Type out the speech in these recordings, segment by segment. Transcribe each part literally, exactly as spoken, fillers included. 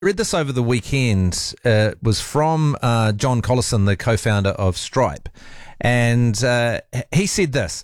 read this over the weekend. Uh, it was from uh, John Collison, the co-founder of Stripe. And uh, he said this: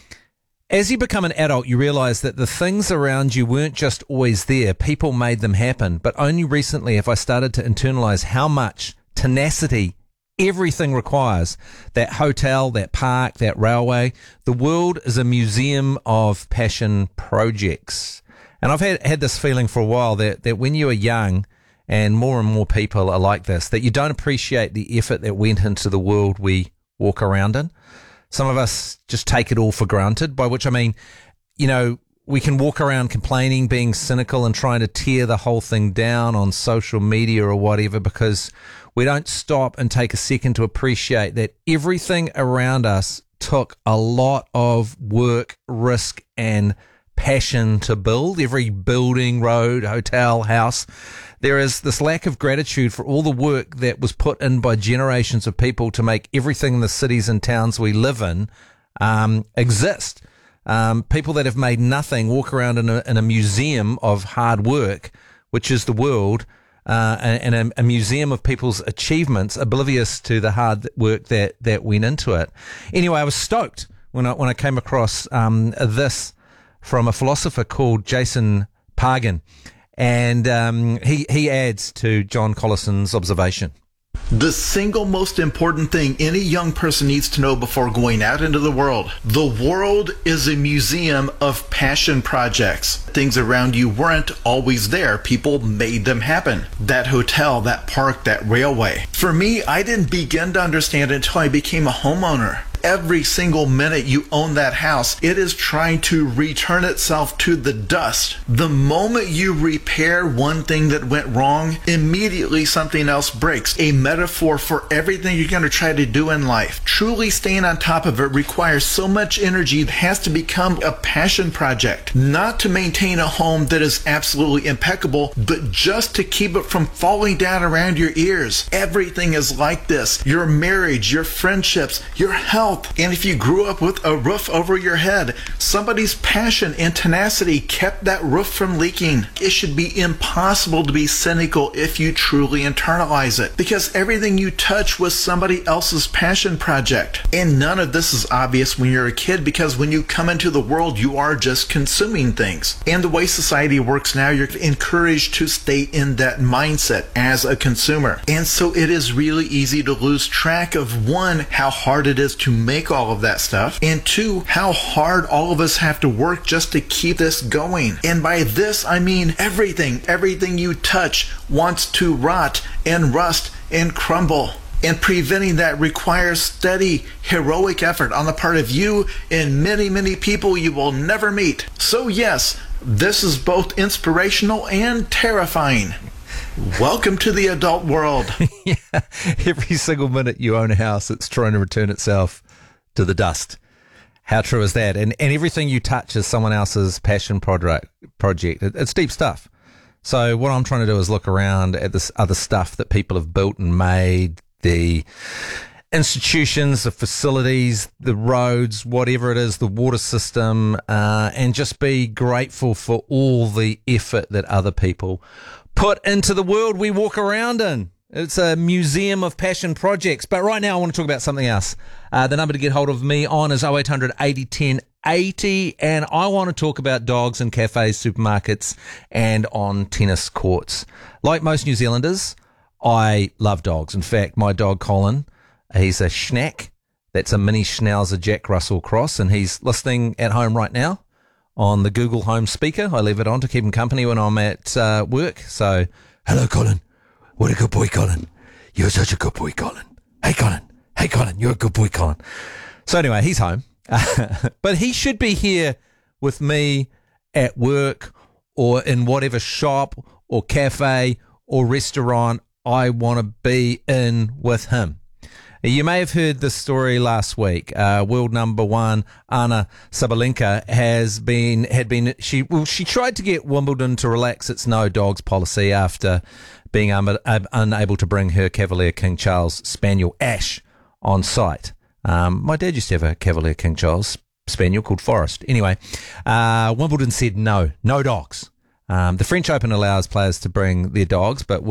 as you become an adult, you realize that the things around you weren't just always there. People made them happen. But only recently have I started to internalize how much tenacity everything requires. That hotel, that park, that railway. The world is a museum of passion projects. And I've had, had this feeling for a while that, that when you are young, and more and more people are like this, that you don't appreciate the effort that went into the world we walk around in. Some of us just take it all for granted, by which I mean, you know, we can walk around complaining, being cynical and trying to tear the whole thing down on social media or whatever, because we don't stop and take a second to appreciate that everything around us took a lot of work, risk, and passion to build. Every building, road, hotel, house. There is this lack of gratitude for all the work that was put in by generations of people to make everything in the cities and towns we live in um, exist. Um, people that have made nothing walk around in a, in a museum of hard work, which is the world, uh, and, and a, a museum of people's achievements, oblivious to the hard work that, that went into it. Anyway, I was stoked when I, when I came across um, this from a philosopher called Jason Pargin. And um, he, he adds to John Collison's observation. The single most important thing any young person needs to know before going out into the world. The world is a museum of passion projects. Things around you weren't always there. People made them happen. That hotel, that park, that railway. For me, I didn't begin to understand it until I became a homeowner. Every single minute you own that house, it is trying to return itself to the dust. The moment you repair one thing that went wrong, immediately something else breaks. A metaphor for everything you're going to try to do in life. Truly staying on top of it requires so much energy, it has to become a passion project. Not to maintain a home that is absolutely impeccable, but just to keep it from falling down around your ears. Everything is like this. Your marriage, your friendships, your health. And if you grew up with a roof over your head, somebody's passion and tenacity kept that roof from leaking. It should be impossible to be cynical if you truly internalize it, because everything you touch was somebody else's passion project. And none of this is obvious when you're a kid, because when you come into the world, you are just consuming things. And the way society works now, you're encouraged to stay in that mindset as a consumer. And so it is really easy to lose track of, one, how hard it is to make all of that stuff, and two, how hard all of us have to work just to keep this going. And by this, I mean everything. Everything you touch wants to rot and rust and crumble. And preventing that requires steady, heroic effort on the part of you and many, many people you will never meet. So yes, this is both inspirational and terrifying. Welcome to the adult world. Yeah, every single minute you own a house, it's trying to return itself to the dust. How true is that? And and everything you touch is someone else's passion project. Project. It, it's deep stuff. So what I'm trying to do is look around at this other stuff that people have built and made, the institutions, the facilities, the roads, whatever it is, the water system, uh, and just be grateful for all the effort that other people put into the world we walk around in. It's a museum of passion projects. But right now I want to talk about something else. Uh, the number to get hold of me on is oh eight hundred eighty ten eighty, and I want to talk about dogs in cafes, supermarkets, and on tennis courts. Like most New Zealanders, I love dogs. In fact, my dog Colin, he's a schnack. That's a mini Schnauzer Jack Russell cross, and he's listening at home right now on the Google Home speaker. I leave it on to keep him company when I'm at uh, work. So, hello, Colin. What a good boy, Colin. You're such a good boy, Colin. Hey, Colin. Hey, Colin. You're a good boy, Colin. So anyway, he's home. But he should be here with me at work or in whatever shop or cafe or restaurant I want to be in with him. You may have heard this story last week. Uh, world number one, Anna Sabalenka, has been, had been, she, well, she tried to get Wimbledon to relax its no dogs policy after being um, unable to bring her Cavalier King Charles Spaniel Ash on site. Um, my dad used to have a Cavalier King Charles Spaniel called Forrest. Anyway, uh, Wimbledon said no, no dogs. Um, the French Open allows players to bring their dogs, but